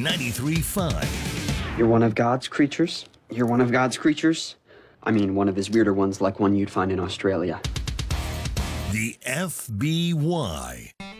93.5. You're one of God's creatures? You're one of God's creatures? I mean, one of his weirder ones, like one you'd find in Australia. The FBY.